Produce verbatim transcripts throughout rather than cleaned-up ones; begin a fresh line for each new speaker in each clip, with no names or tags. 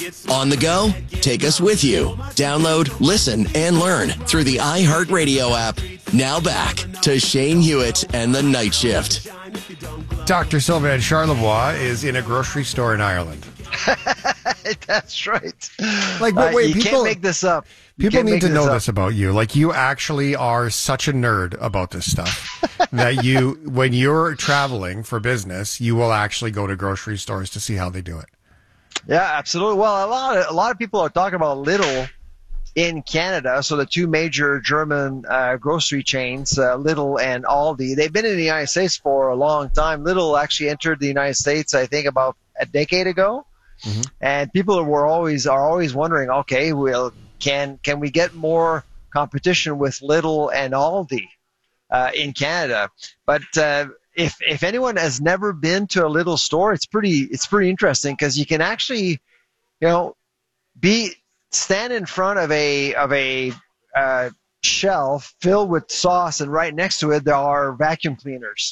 On the go? Take us with you. Download, listen, and learn through the iHeartRadio app. Now back to Shane Hewitt and the Night Shift.
Doctor Sylvain Charlebois is in a grocery store in Ireland.
That's right.
Like, but
Uh,
wait,
you
people
can't make this up. You
People
can't
need
make
to know
up.
this about you. Like, you actually are such a nerd about this stuff that you, when you're traveling for business, you will actually go to grocery stores to see how they do it.
Yeah, absolutely. Well, a lot of a lot of people are talking about Lidl in Canada. So the two major German uh, grocery chains, uh, Lidl and Aldi, they've been in the United States for a long time. Lidl actually entered the United States, I think, about a decade ago. Mm-hmm. And people were always are always wondering, okay, well, can can we get more competition with Lidl and Aldi uh, in Canada? But uh, if if anyone has never been to a Lidl store, it's pretty it's pretty interesting because you can actually, you know, be stand in front of a of a uh, shelf filled with sauce, and right next to it there are vacuum cleaners.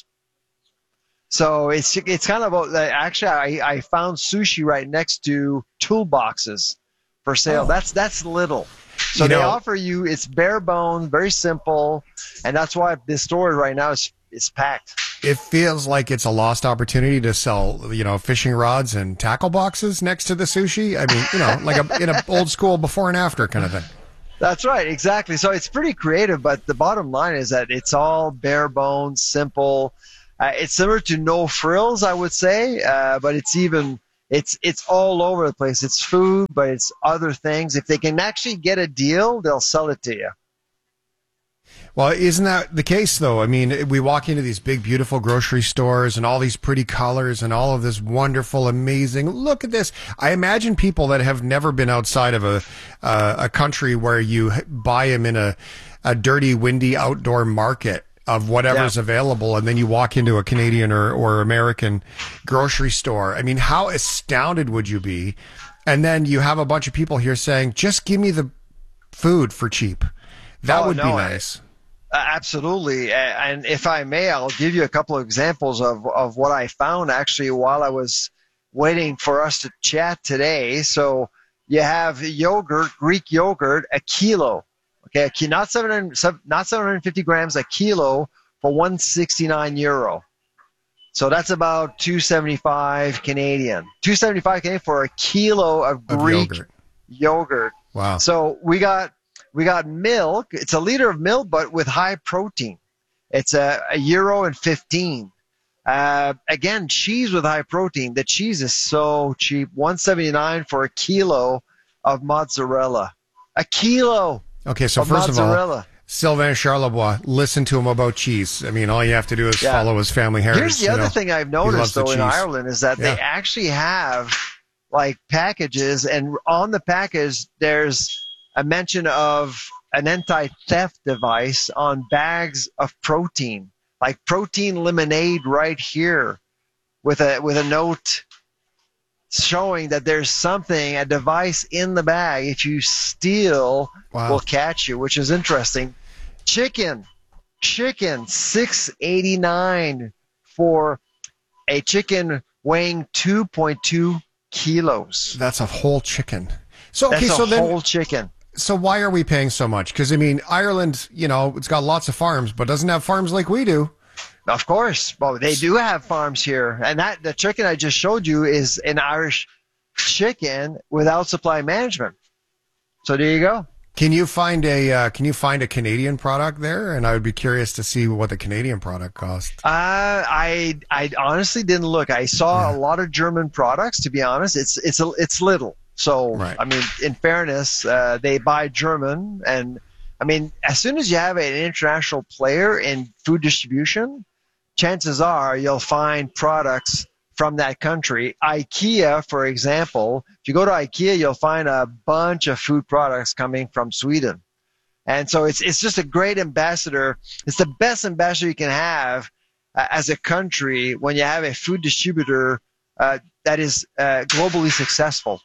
So it's it's kind of a, actually I, I found sushi right next to toolboxes for sale.
Oh.
That's that's Lidl. So
You
they
know-
offer you, it's bare bones, very simple, and that's why this store right now is is packed.
It feels like it's a lost opportunity to sell, you know, fishing rods and tackle boxes next to the sushi. I mean, you know, like a, in an old school before and after kind of thing.
That's right, exactly. So it's pretty creative, but the bottom line is that it's all bare bones, simple. Uh, it's similar to No Frills, I would say, uh, but it's even it's it's all over the place. It's food, but it's other things. If they can actually get a deal, they'll sell it to you.
Well, isn't that the case, though? I mean, we walk into these big, beautiful grocery stores and all these pretty colors and all of this wonderful, amazing. Look at this. I imagine people that have never been outside of a uh, a country where you buy them in a, a dirty, windy outdoor market of whatever's
Yeah.
available, and then you walk into a Canadian or, or American grocery store. I mean, how astounded would you be? And then you have a bunch of people here saying, just give me the food for cheap. That
Oh,
would be
no, I-
nice.
Uh, absolutely. A- And if I may, I'll give you a couple of examples of, of what I found actually while I was waiting for us to chat today. So you have yogurt, Greek yogurt, a kilo. Okay, a ki- not seven hundred, sev- not seven hundred fifty grams, a kilo for one hundred sixty-nine euro. So that's about two hundred seventy-five Canadian. two hundred seventy-five Canadian for a kilo of
Of
Greek
yogurt.
yogurt.
Wow.
So we got we got milk. It's a liter of milk, but with high protein. It's a, a euro and fifteen. Uh, again, cheese with high protein. The cheese is so cheap. one seventy-nine for a kilo of mozzarella. A kilo
Okay, so
of
first of all,
mozzarella.
Sylvain Charlebois, listen to him about cheese. I mean, all you have to do is
Yeah.
follow his family heritage.
Here's the
you
other
know.
thing I've
loves
noticed
the
though in
cheese.
Ireland is that
Yeah.
they actually have like packages, and on the package there's a mention of an anti-theft device on bags of protein, like protein lemonade right here, with a with a note showing that there's something, a device in the bag. If you steal,
Wow.
will catch you, which is interesting. Chicken, chicken, six eighty nine for a chicken weighing two point two kilos.
That's a whole chicken. So okay,
That's
so
a
then,
whole chicken.
so why are we paying so much? Because I mean, Ireland, you know, it's got lots of farms, but doesn't have farms like we do.
Of course, well, they do have farms here, and that the chicken I just showed you is an Irish chicken without supply management. So there you go.
Can you find a uh, Can you find a Canadian product there? And I would be curious to see what the Canadian product cost.
Uh, I I honestly didn't look. I saw a lot of German products. To be honest, it's it's a, it's little. So
Right.
I mean, in fairness, uh, they buy German, and I mean, as soon as you have an international player in food distribution, chances are you'll find products from that country. IKEA, for example, if you go to IKEA, you'll find a bunch of food products coming from Sweden. And so it's it's just a great ambassador. It's the best ambassador you can have uh, as a country when you have a food distributor uh, that is uh, globally successful.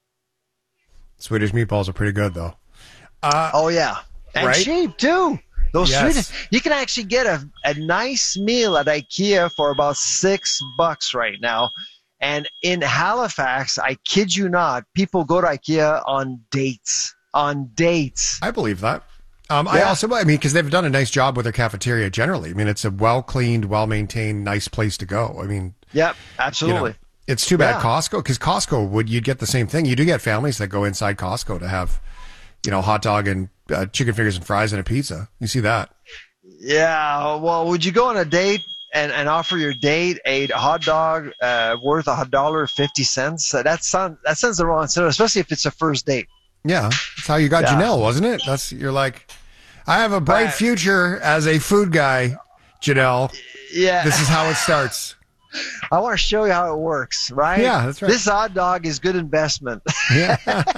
Swedish meatballs are pretty good, though. Uh,
Oh, yeah. And
Right?
cheap, too. Those
Yes.
Swedish, you can actually get a, a nice meal at IKEA for about six bucks right now. And in Halifax, I kid you not, people go to IKEA on dates. On dates.
I believe that. Um,
Yeah.
I also, I mean, because they've done a nice job with their cafeteria generally. I mean, it's a well-cleaned, well-maintained, nice place to go. I mean,
Yep,
you
absolutely.
know, it's too bad
Yeah.
Costco, because Costco would, you'd get the same thing. You do get families that go inside Costco to have, you know, hot dog and uh, chicken fingers and fries and a pizza. You see that.
Yeah, well, would you go on a date and, and offer your date a hot dog uh, worth a dollar fifty cents? Uh, that sounds that sounds the wrong answer, especially if it's a first date.
Yeah. That's how you got
Yeah.
Janelle, wasn't it? That's, you're like, I have a bright
Right.
future as a food guy, Janelle.
Yeah,
This is how it starts.
I want to show you how it works, right?
Yeah, that's right.
This hot dog is good investment.
Yeah.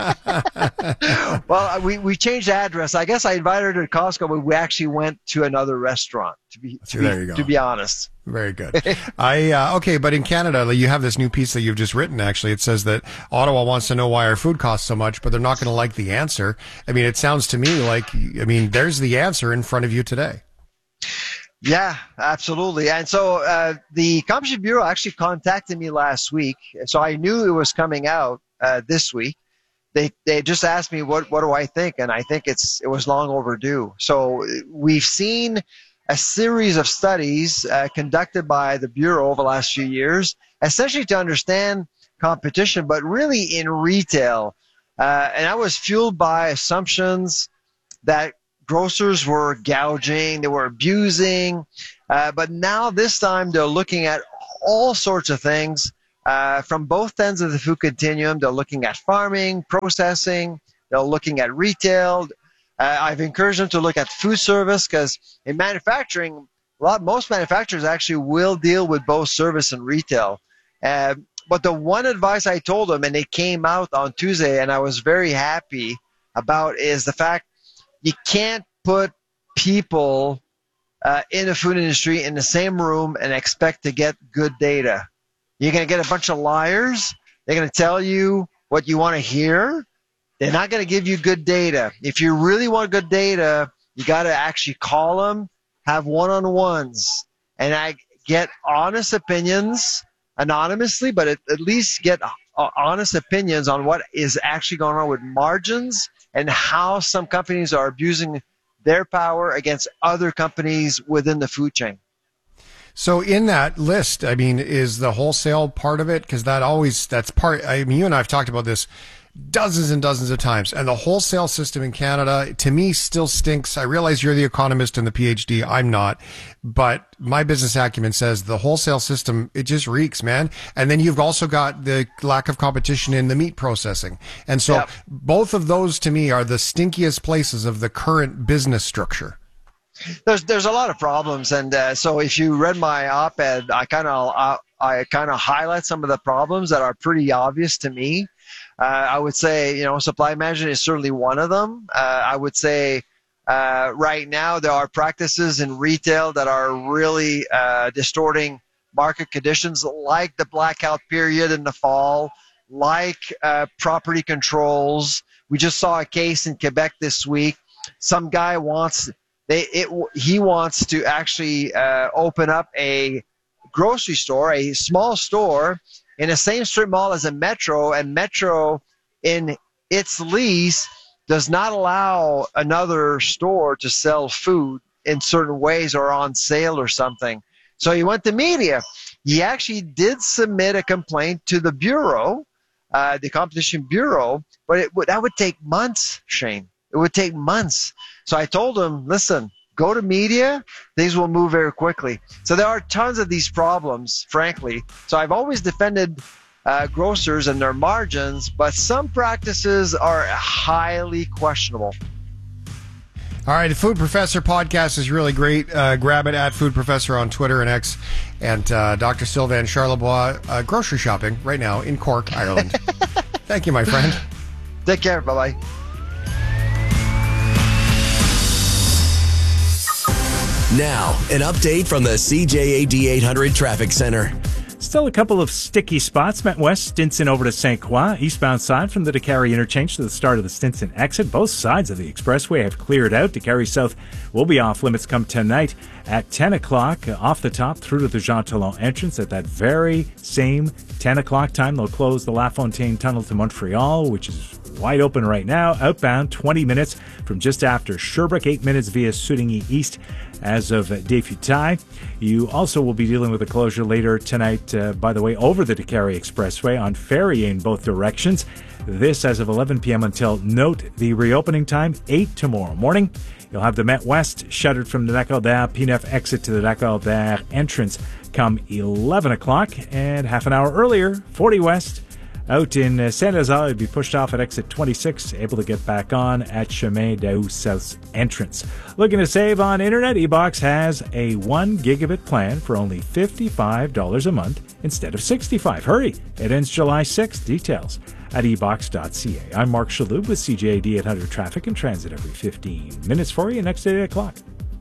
Well, we, we changed the address. I guess I invited her to Costco, but we actually went to another restaurant. To be to,
There
be,
you go.
to be honest.
Very good. I uh, okay, but in Canada, like, you have this new piece that you've just written. Actually, it says that Ottawa wants to know why our food costs so much, but they're not going to like the answer. I mean, it sounds to me like, I mean, there's the answer in front of you today.
Yeah, absolutely. And so uh, the Competition Bureau actually contacted me last week, so I knew it was coming out uh, this week. They they just asked me what what do I think, and I think it's it was long overdue. So we've seen a series of studies uh, conducted by the Bureau over the last few years, essentially to understand competition, but really in retail. Uh, and I was fueled by assumptions that grocers were gouging, they were abusing, uh, but now this time they're looking at all sorts of things uh, from both ends of the food continuum. They're looking at farming, processing, they're looking at retail. Uh, I've encouraged them to look at food service because in manufacturing, a lot, most manufacturers actually will deal with both service and retail. Uh, but the one advice I told them, and it came out on Tuesday, and I was very happy about, is the fact you can't put people uh, in the food industry in the same room and expect to get good data. You're going to get a bunch of liars. They're going to tell you what you want to hear. They're not going to give you good data. If you really want good data, you got to actually call them, have one-on-ones, and I get honest opinions anonymously, but at, at least get uh, honest opinions on what is actually going on with margins and how some companies are abusing their power against other companies within the food chain.
So in that list, I mean, is the wholesale part of it? Because that always, that's part, I mean, you and I have talked about this dozens and dozens of times. And the wholesale system in Canada, to me, still stinks. I realize you're the economist and the PhD. I'm not. But my business acumen says the wholesale system, it just reeks, man. And then you've also got the lack of competition in the meat processing. And so
Yep.
both of those, to me, are the stinkiest places of the current business structure.
There's there's a lot of problems, and uh, so if you read my op-ed, I kind of uh, I kind of highlight some of the problems that are pretty obvious to me. Uh, I would say, you know, supply management is certainly one of them. Uh, I would say uh, right now there are practices in retail that are really uh, distorting market conditions, like the blackout period in the fall, like uh, property controls. We just saw a case in Quebec this week. Some guy wants they it he wants to actually uh, open up a grocery store, a small store, in the same strip mall as a Metro, and Metro in its lease does not allow another store to sell food in certain ways or on sale or something. So he went to media. He actually did submit a complaint to the Bureau, uh, the Competition Bureau, but it would, that would take months, Shane. It would take months. So I told him, listen, go to media, things will move very quickly. So there are tons of these problems, frankly. So I've always defended uh, grocers and their margins, but some practices are highly questionable.
All right, the Food Professor podcast is really great. Uh, grab it at Food Professor on Twitter and X. And uh, Doctor Sylvain Charlebois, uh, grocery shopping right now in Cork, Ireland. Thank you, my friend.
Take care. Bye-bye.
Now, an update from the C J A D eight hundred Traffic Center.
Still a couple of sticky spots. Met West, Stinson over to Saint Croix. Eastbound side from the DeCarry interchange to the start of the Stinson exit. Both sides of the expressway have cleared out. DeCarry South will be off limits come tonight at ten o'clock. Uh, off the top through to the Jean Talon entrance. At that very same ten o'clock time, they'll close the LaFontaine Tunnel to Montreal, which is wide open right now. Outbound, twenty minutes from just after Sherbrooke, eight minutes via Soudigny East as of Desfutailles. You also will be dealing with a closure later tonight, uh, by the way, over the DeCarry Expressway on Ferry in both directions. This as of eleven p.m. until, note, the reopening time, eight tomorrow morning. You'll have the Met West shuttered from the Lac-Albert P F exit to the Lac-Albert entrance come eleven o'clock. And half an hour earlier, forty West out in uh, Saint-Lazare would be pushed off at exit twenty-six, able to get back on at Chemin d'Aou South's entrance. Looking to save on internet? eBox has a one gigabit plan for only fifty-five dollars a month instead of sixty-five dollars. Hurry, it ends July sixth. Details at e box dot c a. I'm Mark Shalhoub with C J A D eight hundred Traffic and Transit every fifteen minutes for you next at eight o'clock.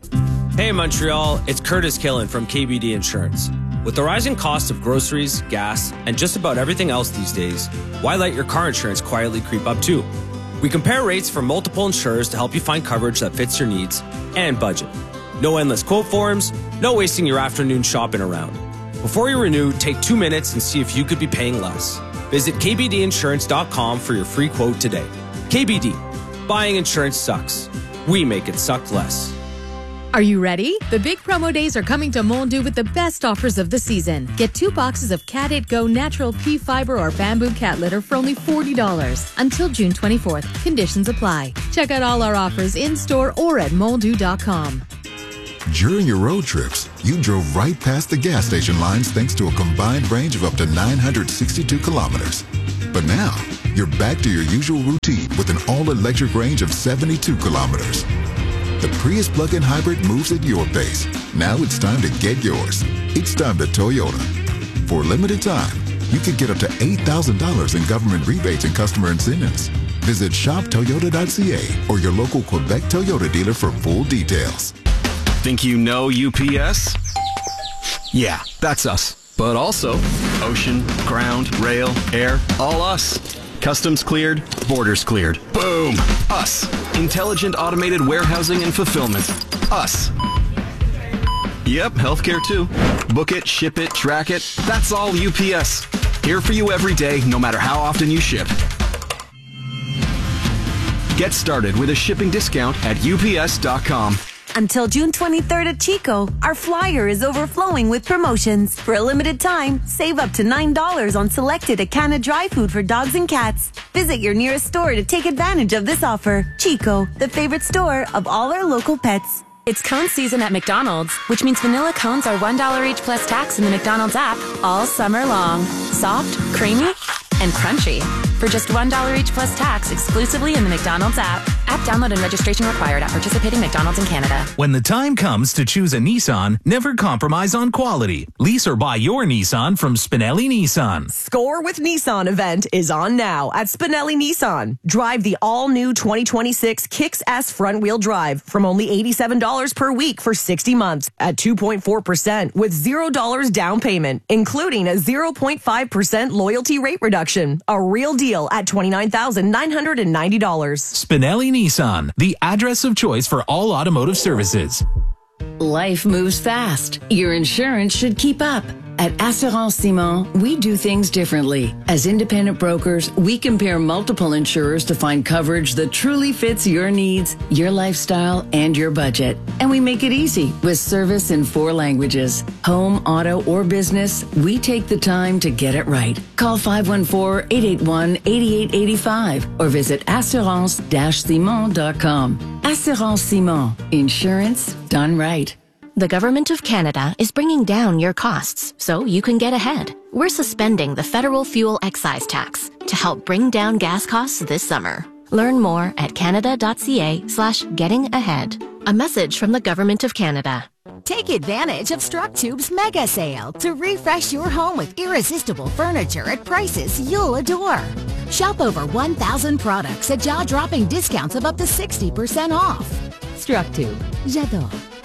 Hey Montreal, it's Curtis Killen from K B D Insurance. With the rising cost of groceries, gas, and just about everything else these days, why let your car insurance quietly creep up too? We compare rates from multiple insurers to help you find coverage that fits your needs and budget. No endless quote forms, no wasting your afternoon shopping around. Before you renew, take two minutes and see if you could be paying less. Visit k b d insurance dot com for your free quote today. K B D. Buying insurance sucks. We make it suck less.
Are you ready? The big promo days are coming to Mondu with the best offers of the season. Get two boxes of Cat eight Go natural pea fiber or bamboo cat litter for only forty dollars until June twenty-fourth. Conditions apply. Check out all our offers in-store or at mondu dot com.
During your road trips, you drove right past the gas station lines thanks to a combined range of up to nine hundred sixty-two kilometers. But now, you're back to your usual routine with an all-electric range of seventy-two kilometers. The Prius plug-in hybrid moves at your pace. Now it's time to get yours. It's time to Toyota. For a limited time, you can get up to eight thousand dollars in government rebates and customer incentives. Visit shop toyota dot c a or your local Quebec Toyota dealer for full details.
Think you know U P S? Yeah, that's us. But also ocean, ground, rail, air, all us. Customs cleared, borders cleared. Boom! Us. Intelligent automated warehousing and fulfillment. Us. Yep, healthcare too. Book it, ship it, track it. That's all U P S. Here for you every day, no matter how often you ship. Get started with a shipping discount at U P S dot com.
Until June twenty-third at Chico, our flyer is overflowing with promotions. For a limited time, save up to nine dollars on selected Acana dry food for dogs and cats. Visit your nearest store to take advantage of this offer. Chico, the favorite store of all our local pets.
It's cone season at McDonald's, which means vanilla cones are one dollar each plus tax in the McDonald's app all summer long. Soft, creamy, and crunchy. For just one dollar each plus tax exclusively in the McDonald's app. App download and registration required at participating McDonald's in Canada.
When the time comes to choose a Nissan, never compromise on quality. Lease or buy your Nissan from Spinelli Nissan.
Score with Nissan event is on now at Spinelli Nissan. Drive the all-new twenty twenty-six Kicks S front-wheel drive from only eighty-seven dollars per week for sixty months at two point four percent with zero dollars down payment, including a zero point five percent loyalty rate reduction. A real deal at twenty-nine thousand nine hundred ninety dollars.
Spinelli Nissan, the address of choice for all automotive services.
Life moves fast. Your insurance should keep up. At Assurance Simon, we do things differently. As independent brokers, we compare multiple insurers to find coverage that truly fits your needs, your lifestyle, and your budget. And we make it easy with service in four languages. Home, auto, or business, we take the time to get it right. Call five one four, eight eight one, eight eight eight five or visit assurance dash simon dot com. Assurance Simon. Insurance done right.
The Government of Canada is bringing down your costs so you can get ahead. We're suspending the federal fuel excise tax to help bring down gas costs this summer. Learn more at canada dot c a slash getting ahead. A message from the Government of Canada.
Take advantage of StrucTube's mega sale to refresh your home with irresistible furniture at prices you'll adore. Shop over one thousand products at jaw-dropping discounts of up to sixty percent off. StrucTube. J'adore.